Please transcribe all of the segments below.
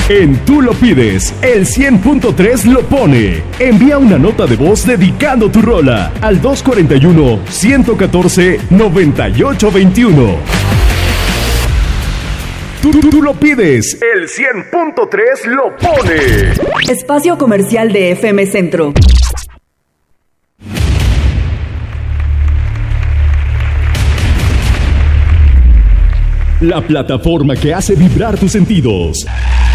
En Tú lo pides, el 100.3 lo pone. Envía una nota de voz dedicando tu rola al 241-114-9821. Tú lo pides, el 100.3 lo pone. Espacio comercial de FM Centro. La plataforma que hace vibrar tus sentidos.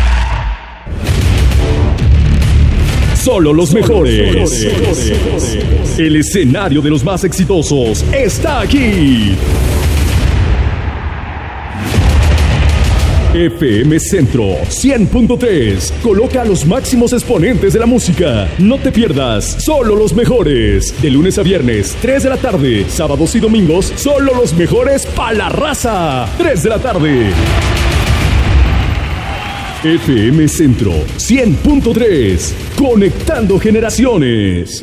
Solo los mejores. El escenario de los más exitosos está aquí. FM Centro 100.3 coloca a los máximos exponentes de la música. No te pierdas Solo los mejores. De lunes a viernes, 3 de la tarde. Sábados y domingos, solo los mejores pa' la raza. 3 de la tarde. FM Centro 100.3. Conectando generaciones.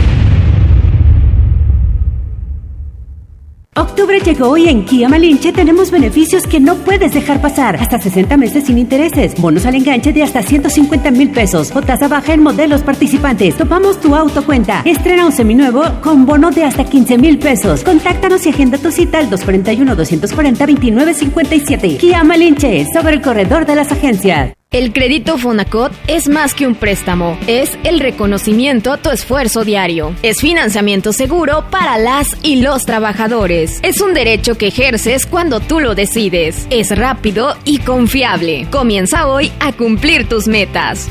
Octubre llegó y en Kia Malinche tenemos beneficios que no puedes dejar pasar. Hasta 60 meses sin intereses, bonos al enganche de hasta 150,000 pesos o tasa baja en modelos participantes. Topamos tu autocuenta. Estrena un seminuevo con bono de hasta 15,000 pesos. Contáctanos y agenda tu cita al 241-240-2957. Kia Malinche, sobre el corredor de las agencias. El crédito Fonacot es más que un préstamo, es el reconocimiento a tu esfuerzo diario. Es financiamiento seguro para las y los trabajadores. Es un derecho que ejerces cuando tú lo decides. Es rápido y confiable. Comienza hoy a cumplir tus metas.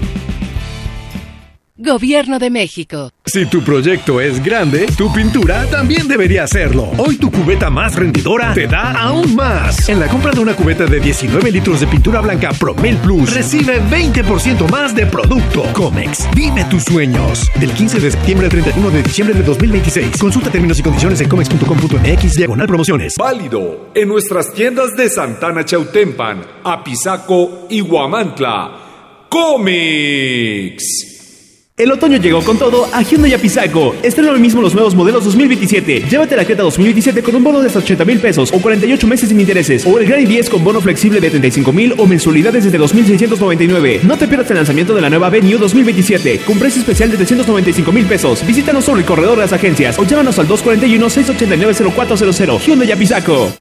Gobierno de México. Si tu proyecto es grande, tu pintura también debería serlo. Hoy tu cubeta más rendidora te da aún más. En la compra de una cubeta de 19 litros de pintura blanca Promel Plus, recibe 20% más de producto. Comex, vive tus sueños. Del 15 de septiembre al 31 de diciembre de 2026. Consulta términos y condiciones en comex.com.mx/promociones. Válido en nuestras tiendas de Santana Chautempan, Apizaco y Huamantla. Comex. El otoño llegó con todo a Hyundai Apizaco. Estrena hoy mismo los nuevos modelos 2027. Llévate la Creta 2027 con un bono de hasta 80,000 pesos o 48 meses sin intereses. O el Gran i10 con bono flexible de 35,000 o mensualidades desde 2,699. No te pierdas el lanzamiento de la nueva Venue 2027 con precio especial de 395,000 pesos. Visítanos sobre el corredor de las agencias o llámanos al 241-689-0400. Hyundai Apizaco.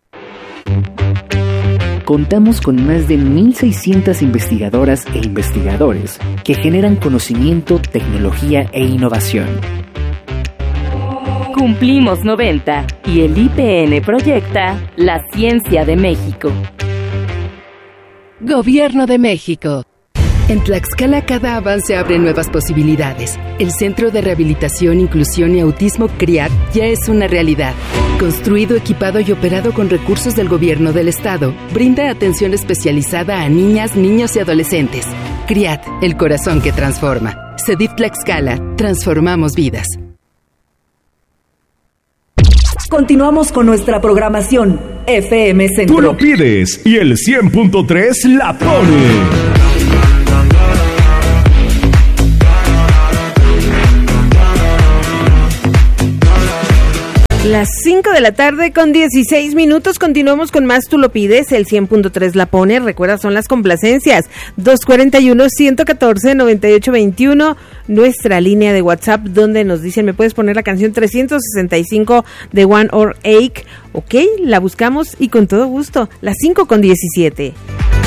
Contamos con más de 1,600 investigadoras e investigadores que generan conocimiento, tecnología e innovación. Cumplimos 90 y el IPN proyecta la ciencia de México. Gobierno de México. En Tlaxcala cada avance abre nuevas posibilidades. El Centro de Rehabilitación, Inclusión y Autismo CRIAT ya es una realidad. Construido, equipado y operado con recursos del gobierno del estado, brinda atención especializada a niñas, niños y adolescentes. CRIAT, el corazón que transforma. CEDIF Tlaxcala, transformamos vidas. Continuamos con nuestra programación. FM Centro. Tú lo pides y el 100.3 la pone. Las 5 de la tarde con 16 minutos. Continuamos con más Tú lo pides, el 100.3 la pone. Recuerda, son las complacencias. 241-114-9821. Nuestra línea de WhatsApp donde nos dicen, me puedes poner la canción 365 de One or Ache. Ok, la buscamos y con todo gusto. Las 5 con 17.